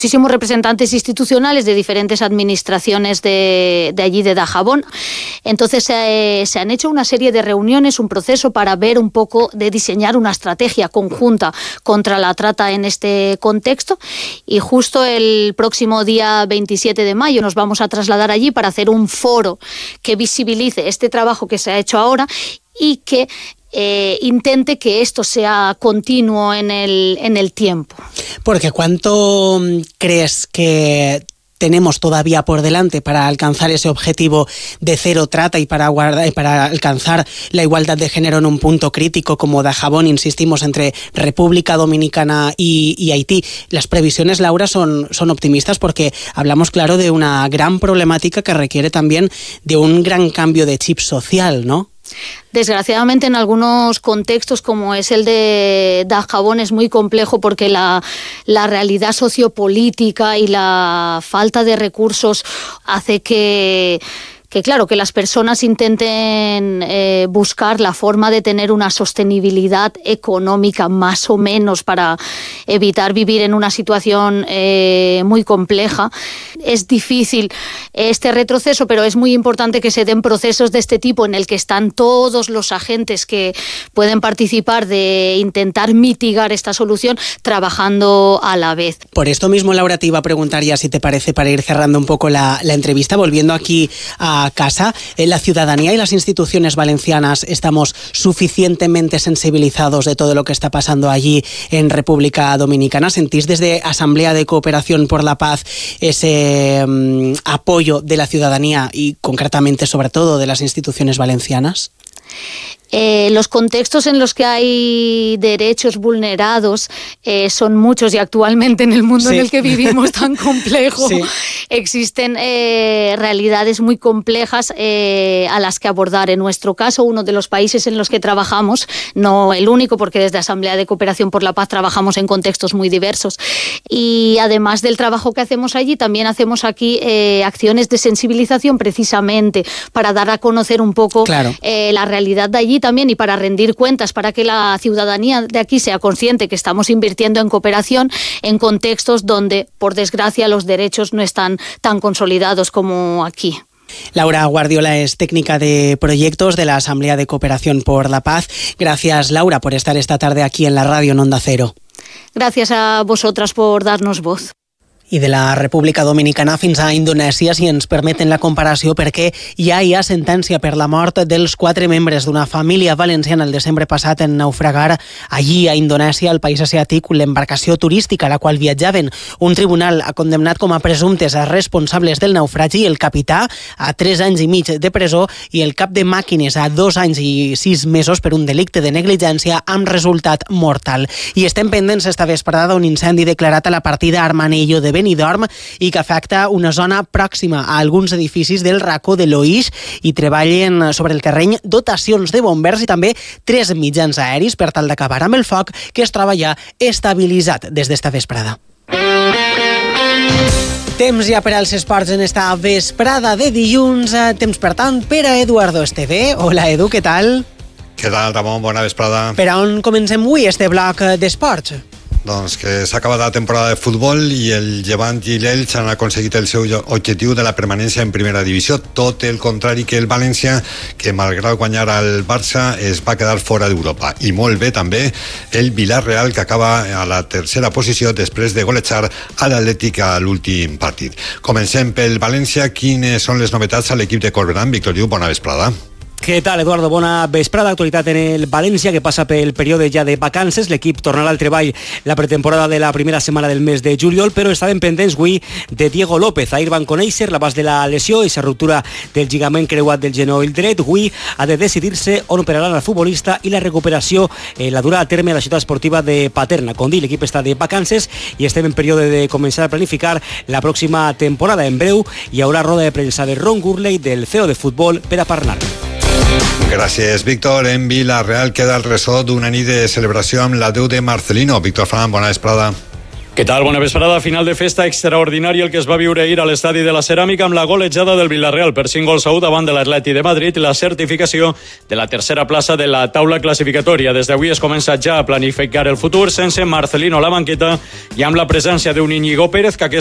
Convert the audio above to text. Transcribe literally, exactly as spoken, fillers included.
muchísimos representantes institucionales de diferentes administraciones de, de allí de Dajabón. Entonces eh, se han hecho una serie de reuniones, un proceso para ver un poco de diseñar una estrategia conjunta contra la trata en este contexto, y justo el próximo día veintisiete de mayo nos vamos a trasladar allí para hacer un foro que visibilice este trabajo que se ha hecho ahora y que Eh, intente que esto sea continuo en el, en el tiempo. Porque ¿cuánto crees que tenemos todavía por delante para alcanzar ese objetivo de cero trata y para, guardar, para alcanzar la igualdad de género en un punto crítico como Dajabón, insistimos, entre República Dominicana y, y Haití? Las previsiones, Laura, son, son optimistas porque hablamos, claro, de una gran problemática que requiere también de un gran cambio de chip social, ¿no? Desgraciadamente, en algunos contextos, como es el de Dajabón, es muy complejo porque la, la realidad sociopolítica y la falta de recursos hace que... que claro, que las personas intenten eh, buscar la forma de tener una sostenibilidad económica más o menos para evitar vivir en una situación eh, muy compleja. Es difícil este retroceso, pero es muy importante que se den procesos de este tipo en el que están todos los agentes que pueden participar de intentar mitigar esta solución trabajando a la vez. Por esto mismo, Laura, te iba a preguntar ya, si te parece, para ir cerrando un poco la, la entrevista, volviendo aquí a casa, ¿la ciudadanía y las instituciones valencianas estamos suficientemente sensibilizados de todo lo que está pasando allí en República Dominicana? ¿Sentís desde Asamblea de Cooperación por la Paz ese um, apoyo de la ciudadanía y concretamente, sobre todo, de las instituciones valencianas? Eh, los contextos en los que hay derechos vulnerados eh, son muchos, y actualmente en el mundo sí. en el que vivimos tan complejo sí. existen eh, realidades muy complejas eh, a las que abordar. En nuestro caso, uno de los países en los que trabajamos, no el único, porque desde Asamblea de Cooperación por la Paz trabajamos en contextos muy diversos, y además del trabajo que hacemos allí, también hacemos aquí eh, acciones de sensibilización precisamente para dar a conocer un poco claro. eh, la realidad de allí también, y para rendir cuentas, para que la ciudadanía de aquí sea consciente que estamos invirtiendo en cooperación en contextos donde, por desgracia, los derechos no están tan consolidados como aquí. Laura Guardiola es técnica de proyectos de la Asamblea de Cooperación por la Paz. Gracias, Laura, por estar esta tarde aquí en la radio en Onda Cero. Gracias a vosotras por darnos voz. I de la República Dominicana fins a Indonèsia, si ens permeten la comparació, perquè ja hi ha sentència per la mort dels quatre membres d'una família valenciana el desembre passat en naufragar allí a Indonèsia, al país asiàtic, l'embarcació turística a la qual viatjaven. Un tribunal ha condemnat com a presumptes responsables del naufragi el capità a tres anys i mig de presó i el cap de màquines a dos anys i sis mesos per un delicte de negligència amb resultat mortal. I estem pendents esta vesprada d'un incendi declarat a la partida Armanello de Benidorm i que afecta una zona pròxima a alguns edificis del racó de l'Oix, i treballen sobre el terreny dotacions de bombers i també tres mitjans aeris per tal d'acabar amb el foc, que es troba ja estabilitzat des d'esta vesprada. Temps ja per als esports en esta vesprada de dilluns. Temps, per tant, per a Eduardo Esteve. Hola, Edu, què tal? Què tal, Ramon? Bona vesprada. Per a on comencem avui este bloc d'esports? Doncs que s'ha acabat la temporada de futbol i el Llevant i l'Elx han aconseguit el seu objectiu de la permanència en primera divisió, tot el contrari que el València, que malgrat guanyar al Barça es va quedar fora d'Europa. I molt bé també el Villarreal, que acaba a la tercera posició després de golejar a l'Atlètic a l'últim partit. Comencem pel València. Quines són les novetats a l'equip de Corberán? Victoriu, bona vesprada. Què tal, Eduardo? Bona vesprada. Actualitat en el València, que passa pel període ja de vacances. L'equip tornarà al treball la pretemporada de la primera setmana del mes de juliol, però estaven pendents avui de Diego López. Ahir van conèixer l'abast de la lesió i la ruptura del lligament creuat del genoll dret. Avui ha de decidir-se on operaran el futbolista i la recuperació eh, la durà a terme a la ciutat esportiva de Paterna. Com dir, l'equip està de vacances i estem en període de començar a planificar la pròxima temporada. En breu hi haurà roda de premsa de Ron Gurley, del C E O de futbol, per a parlar. Gràcies, Víctor. En Villarreal queda el ressò d'una nit de celebració amb la deu de Marcelino. Víctor Fran, bona vesprada. Què tal? Bona vesprada. Final de festa extraordinària el que es va viure ahir a l'estadi de la Ceràmica amb la golejada del Villarreal per cinc gols a u davant de l'Atleti de Madrid i la certificació de la tercera plaça de la taula classificatòria. Des d'avui es comença ja a planificar el futur sense Marcelino a la banqueta i amb la presència d'un Íñigo Pérez que